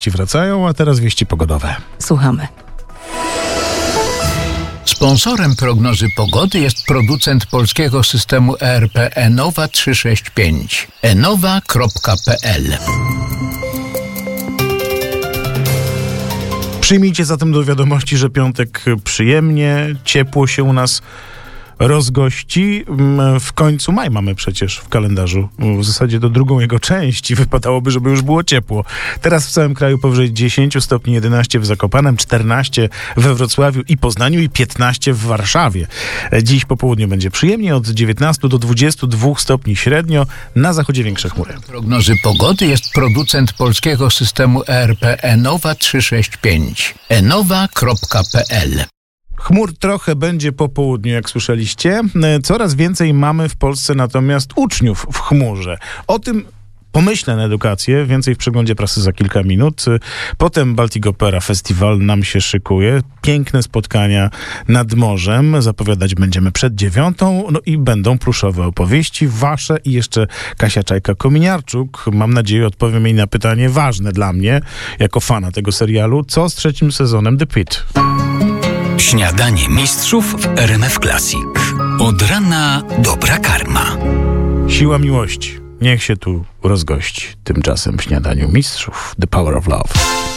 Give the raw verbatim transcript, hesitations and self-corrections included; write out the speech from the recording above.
Ci wracają, a teraz wieści pogodowe. Słuchamy. Sponsorem prognozy pogody jest producent polskiego systemu E R P Enowa trzysta sześćdziesiąt pięć. enowa kropka p l. Przyjmijcie zatem do wiadomości, że piątek przyjemnie, ciepło się u nas rozgości. W końcu maj mamy przecież w kalendarzu. W zasadzie do drugą jego część i wypadałoby, żeby już było ciepło. Teraz w całym kraju powyżej dziesięć stopni, jedenaście w Zakopanem, czternaście we Wrocławiu i Poznaniu i piętnaście w Warszawie. Dziś po południu będzie przyjemnie, od dziewiętnastu do dwudziestu dwóch stopni średnio, na zachodzie większe chmury. Prognozy pogody jest producent polskiego systemu E R P Enowa trzysta sześćdziesiąt pięć. enowa kropka p l. Chmur trochę będzie po południu, jak słyszeliście. Coraz więcej mamy w Polsce natomiast uczniów w chmurze. O tym pomyślę na edukację. Więcej w przeglądzie prasy za kilka minut. Potem Baltic Opera Festival nam się szykuje. Piękne spotkania nad morzem. Zapowiadać będziemy przed dziewiątą. No i będą pluszowe opowieści. Wasze i jeszcze Kasia Czajka-Kominiarczuk. Mam nadzieję, odpowiem jej na pytanie ważne dla mnie, jako fana tego serialu. Co z trzecim sezonem The Pitt? Śniadanie mistrzów w R M F Classic. Od rana dobra karma. Siła miłości. Niech się tu rozgości. Tymczasem w śniadaniu mistrzów The Power of Love.